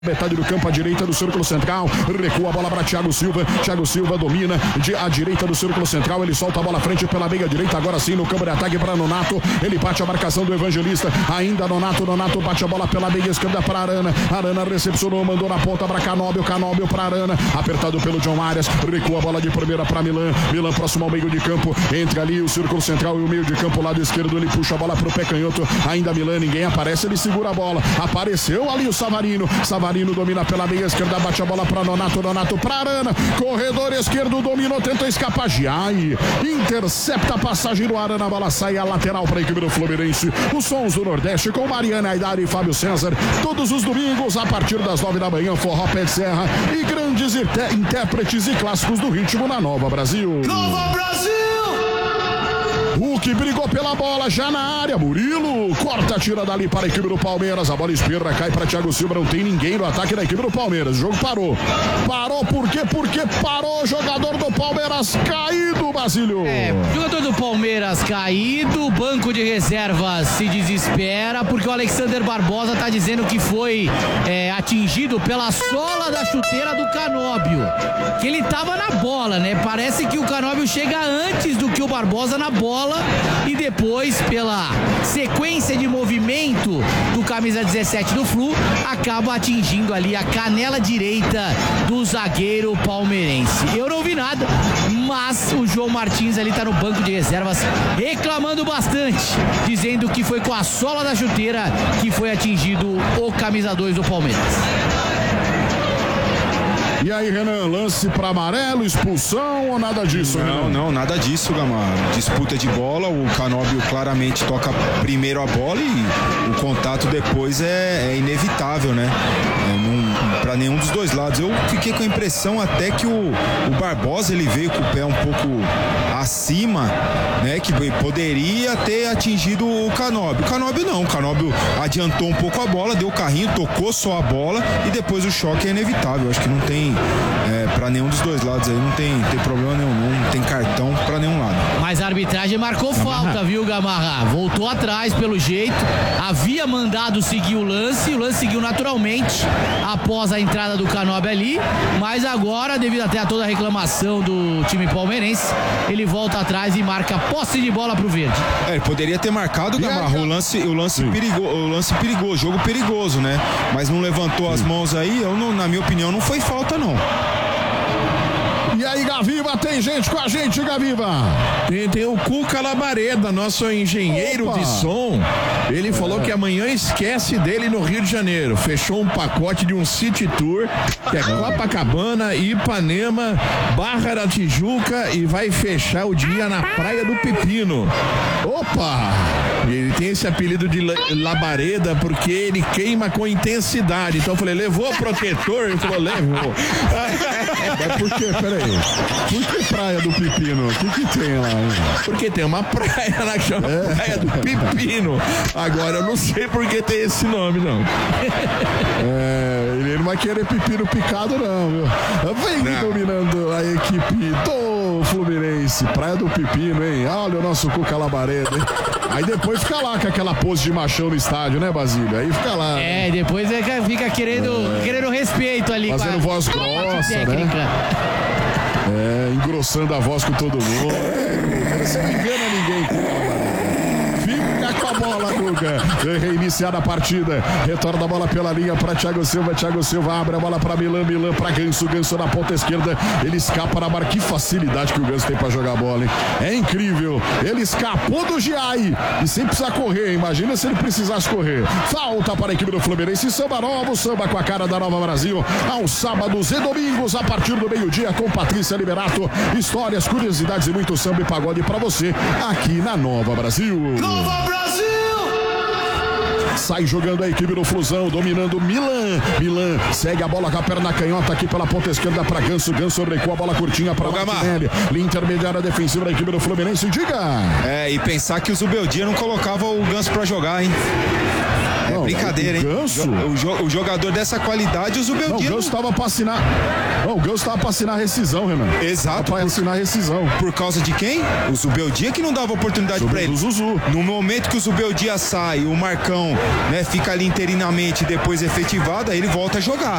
Metade do campo à direita do círculo central, recua a bola para Thiago Silva domina à direita do círculo central, ele solta a bola à frente pela meia direita, agora sim no campo de ataque para Nonato, ele bate a marcação do Evangelista, ainda Nonato bate a bola pela meia esquerda para Arana recepcionou, mandou na ponta para Canóbio para Arana, apertado pelo John Arias, recua a bola de primeira para Milan próximo ao meio de campo, entre ali o círculo central e o meio de campo, lado esquerdo, ele puxa a bola para o pé canhoto, ainda Milan, ninguém aparece, ele segura a bola, apareceu ali o Savarino domina pela meia esquerda, bate a bola para Nonato para Arana, corredor esquerdo, dominou, tentou escapar, Giai intercepta a passagem do Arana, a bola sai a lateral para a equipe do Fluminense. Os sons do Nordeste com Mariana Aidari e Fábio César, todos os domingos a partir das 9 da manhã, forró pé de serra e grandes intérpretes e clássicos do ritmo na Nova Brasil. Nova Brasil! Hulk brigou pela bola, já na área, Murilo corta, tira dali para a equipe do Palmeiras, a bola espirra, cai para Thiago Silva, não tem ninguém no ataque da equipe do Palmeiras, o jogo parou por quê? Porque parou o jogador do Palmeiras caído, Basílio. Jogador do Palmeiras caído, banco de reservas se desespera, porque o Alexander Barbosa tá dizendo que foi atingido pela sola da chuteira do Canóbio, que ele tava na bola, né? Parece que o Canóbio chega antes do que o Barbosa na bola, e depois, pela sequência de movimento do camisa 17 do Flu, acaba atingindo ali a canela direita do zagueiro palmeirense. Eu não vi nada, mas o João Martins ali tá no banco de reservas reclamando bastante, dizendo que foi com a sola da chuteira que foi atingido o camisa 2 do Palmeiras. E aí, Renan, lance para amarelo, expulsão ou nada disso? Não, nada disso, Gamar. Disputa de bola, o Canóbio claramente toca primeiro a bola e o contato depois é inevitável, né? Para nenhum dos dois lados. Eu fiquei com a impressão até que o Barbosa, ele veio com o pé um pouco acima, né? Que poderia ter atingido o Canóbio. O Canóbio adiantou um pouco a bola, deu o carrinho, tocou só a bola e depois o choque é inevitável. Eu acho que não tem para nenhum dos dois lados aí, não tem problema nenhum, não tem cartão para nenhum lado. Mas a arbitragem marcou falta, viu, Gamarra? Voltou atrás pelo jeito, havia mandado seguir o lance seguiu naturalmente após a entrada do Canóbio ali, mas agora, devido até a toda a reclamação do time palmeirense, ele volta atrás e marca posse de bola pro verde. Ele poderia ter marcado, Gamarra, o lance perigoso, jogo perigoso, né? Mas não levantou as mãos aí, na minha opinião, não foi falta, não. E aí, Gaviva, tem gente com a gente, Gaviva? Tem o Cuca Labareda, nosso engenheiro de som. Ele falou que amanhã esquece dele no Rio de Janeiro. Fechou um pacote de um City Tour, que é Copacabana, Ipanema, Barra da Tijuca, e vai fechar o dia na Praia do Pepino. Opa! E ele tem esse apelido de Labareda porque ele queima com intensidade. Então eu falei, levou protetor? Ele falou, levou. Mas por quê? Peraí. Por que Praia do Pepino? O que tem lá? Porque tem uma praia lá que chama Praia do Pepino. Agora eu não sei por que tem esse nome, não. Ele não vai querer pepino picado, não, viu? Vem dominando a equipe do Fluminense. Praia do Pepino, hein? Olha o nosso Cuca Labareda, hein? Aí depois fica lá com aquela pose de machão no estádio, né, Basílio? Aí fica lá. Depois fica querendo respeito ali. Fazendo voz grossa, né? Engrossando a voz com todo mundo. Você não engana ninguém, fica com a bola, Guga. Reiniciada a partida. Retorna a bola pela linha para Thiago Silva abre a bola para Milan para Ganso na ponta esquerda. Ele escapa na barra. Que facilidade que o Ganso tem para jogar a bola, hein? É incrível. Ele escapou do Giai e sem precisar correr. Imagina se ele precisasse correr. Falta para a equipe do Fluminense. Samba novo, samba com a cara da Nova Brasil. Aos sábados e domingos, a partir do meio-dia, com Patrícia Liberato. Histórias, curiosidades e muito samba e pagode para você aqui na Nova Brasil. Nova Brasil! Sai jogando a equipe do Flusão, dominando Milan segue a bola com a perna canhota aqui pela ponta esquerda para Ganso recua a bola curtinha para Martinelli, linha intermediária defensiva da equipe do Fluminense, diga! E pensar que o Zubeldia não colocava o Ganso para jogar, hein? brincadeira, hein? Ganso? O jogador dessa qualidade, o Zubeldia. Não, o Ganso estava pra assinar. Não, o Ganso estava pra assinar rescisão, Renan. Exato. Para assinar rescisão. Por causa de quem? O Zubeldia que não dava oportunidade pra ele. Do Zuzu. No momento que o Zubeldia sai, o Marcão, né, fica ali interinamente depois efetivado, aí ele volta a jogar.